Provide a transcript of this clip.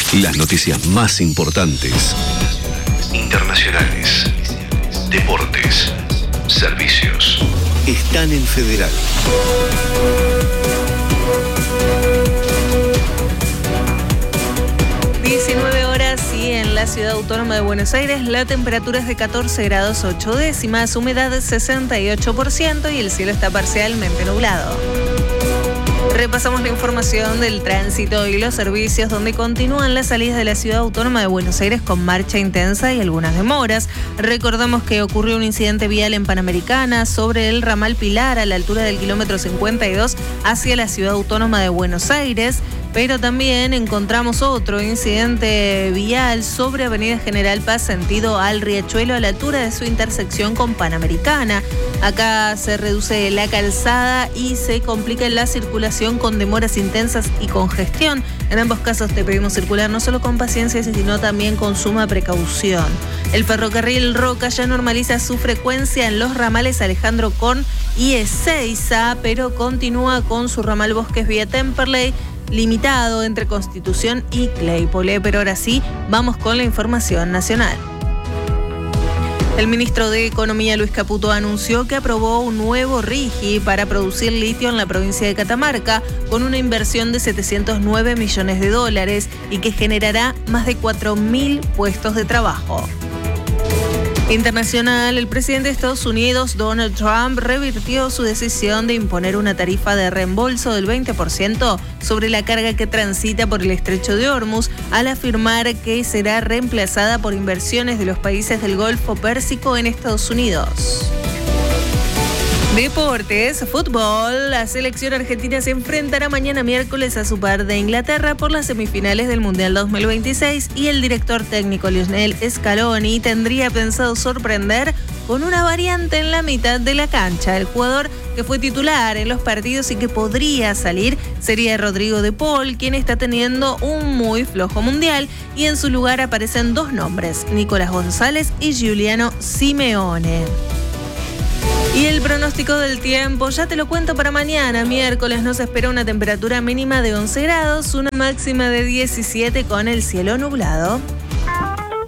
Las noticias más importantes, internacionales, deportes, servicios, están en Federal. 19 horas y en la Ciudad Autónoma de Buenos Aires la temperatura es de 14 grados 8 décimas, humedad 68% y el cielo está parcialmente nublado. Repasamos la información del tránsito y los servicios, donde continúan las salidas de la Ciudad Autónoma de Buenos Aires con marcha intensa y algunas demoras. Recordamos que ocurrió un incidente vial en Panamericana sobre el ramal Pilar a la altura del kilómetro 52 hacia la Ciudad Autónoma de Buenos Aires. Pero también encontramos otro incidente vial sobre Avenida General Paz sentido al Riachuelo a la altura de su intersección con Panamericana. Acá se reduce la calzada y se complica la circulación con demoras intensas y congestión. En ambos casos te pedimos circular no solo con paciencia, sino también con suma precaución. El ferrocarril Roca ya normaliza su frecuencia en los ramales Alejandro Korn y Ezeiza, pero continúa con su ramal Bosques vía Temperley, limitado entre Constitución y Claypole. Pero ahora sí, vamos con la información nacional. El ministro de Economía, Luis Caputo, anunció que aprobó un nuevo RIGI para producir litio en la provincia de Catamarca con una inversión de $709 millones y que generará más de 4.000 puestos de trabajo. Internacional, el presidente de Estados Unidos, Donald Trump, revirtió su decisión de imponer una tarifa de reembolso del 20% sobre la carga que transita por el estrecho de Hormuz, al afirmar que será reemplazada por inversiones de los países del Golfo Pérsico en Estados Unidos. Deportes, fútbol. La selección argentina se enfrentará mañana miércoles a su par de Inglaterra por las semifinales del Mundial 2026 y el director técnico Lionel Scaloni tendría pensado sorprender con una variante en la mitad de la cancha. El jugador que fue titular en los partidos y que podría salir sería Rodrigo de Paul, quien está teniendo un muy flojo mundial, y en su lugar aparecen dos nombres, Nicolás González y Giuliano Simeone. Y el pronóstico del tiempo, ya te lo cuento para mañana. Miércoles nos espera una temperatura mínima de 11 grados, una máxima de 17 con el cielo nublado.